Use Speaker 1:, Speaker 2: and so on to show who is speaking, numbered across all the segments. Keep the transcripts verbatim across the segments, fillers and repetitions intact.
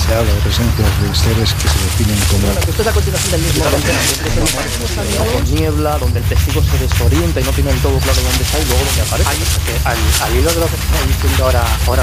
Speaker 1: se habla de presencias de seres que se definen como...
Speaker 2: Bueno, esto es la continuación del mismo con niebla, donde el testigo se desorienta y no tiene del todo claro dónde está y luego dónde aparece.
Speaker 3: Al, al, al hilo de lo que está diciendo ahora, ahora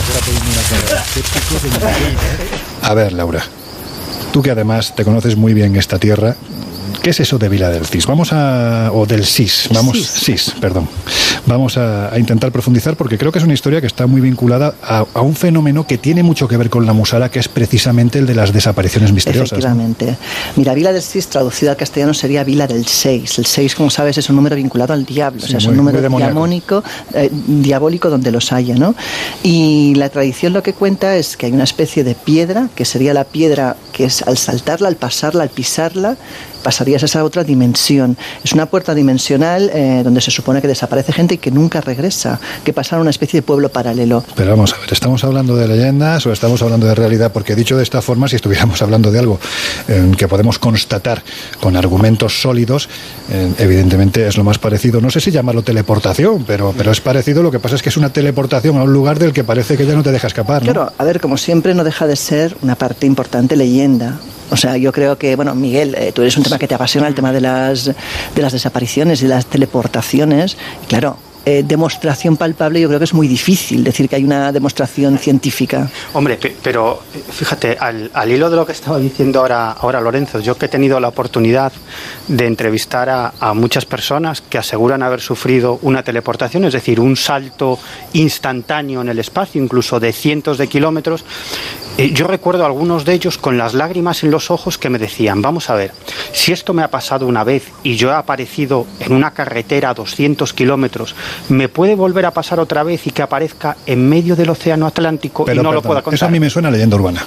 Speaker 3: lo
Speaker 1: A ver, Laura, tú que además te conoces muy bien esta tierra, ¿qué es eso de Vila del Cis? Vamos a... o del Sis, vamos... Sis, Sis perdón. Vamos a, a intentar profundizar porque creo que es una historia que está muy vinculada a, a un fenómeno que tiene mucho que ver con la musara, que es precisamente el de las desapariciones misteriosas.
Speaker 4: Efectivamente. ¿No? Mira, Vila del Cis, traducido al castellano, sería Vila del Seis. El seis, como sabes, es un número vinculado al diablo. Sí, o sea, es muy, un número diabólico, eh, diabólico donde los haya, ¿no? Y la tradición lo que cuenta es que hay una especie de piedra, que sería la piedra que es al saltarla, al pasarla, al pisarla, pasarías a esa otra dimensión. Es una puerta dimensional eh, donde se supone que desaparece gente y que nunca regresa, que pasa a una especie de pueblo paralelo.
Speaker 1: Pero vamos a ver, ¿estamos hablando de leyendas o estamos hablando de realidad? Porque dicho de esta forma, si estuviéramos hablando de algo eh, que podemos constatar con argumentos sólidos, eh, evidentemente es lo más parecido, no sé si llamarlo teleportación, pero, pero es parecido, lo que pasa es que es una teleportación a un lugar del que parece que ya no te deja escapar, ¿no?
Speaker 4: Claro, a ver, como siempre no deja de ser una parte importante leyenda. O sea, yo creo que, bueno, Miguel, eh, tú eres un tema que te apasiona, el tema de las, de las desapariciones y de las teleportaciones. Y claro, eh, demostración palpable yo creo que es muy difícil decir que hay una demostración científica.
Speaker 3: Hombre, pero fíjate, al, al hilo de lo que estaba diciendo ahora, ahora Lorenzo, yo que he tenido la oportunidad de entrevistar a, a muchas personas que aseguran haber sufrido una teleportación, es decir, un salto instantáneo en el espacio, incluso de cientos de kilómetros. Yo recuerdo a algunos de ellos con las lágrimas en los ojos que me decían, vamos a ver, si esto me ha pasado una vez y yo he aparecido en una carretera a doscientos kilómetros, ¿me puede volver a pasar otra vez y que aparezca en medio del océano Atlántico? Pero, y no perdón, lo pueda contar?
Speaker 1: Eso a mí me suena a leyenda urbana.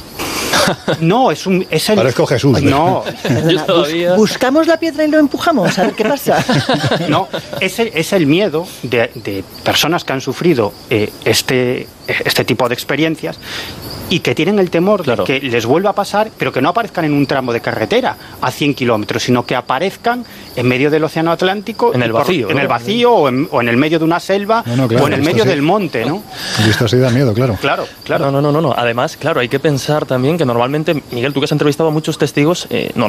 Speaker 3: No, es un... Es el...
Speaker 1: Parezco Jesús.
Speaker 3: No.
Speaker 4: Perdona, todavía... Buscamos la piedra y lo empujamos, a ver qué pasa.
Speaker 3: No, es el, es el miedo de, de personas que han sufrido eh, este, este tipo de experiencias y que tienen el temor claro. de que les vuelva a pasar, pero que no aparezcan en un tramo de carretera a cien kilómetros, sino que aparezcan en medio del océano Atlántico,
Speaker 2: en el vacío,
Speaker 3: por,
Speaker 2: ¿no?
Speaker 3: en el vacío o en, o en el medio de una selva, no, no, claro, o en el medio sí. del monte, ¿no?
Speaker 1: Y esto sí da miedo, claro.
Speaker 3: Claro, claro.
Speaker 2: No, no, no, no, no. Además, claro, hay que pensar también que normalmente, Miguel, tú que has entrevistado a muchos testigos, eh, no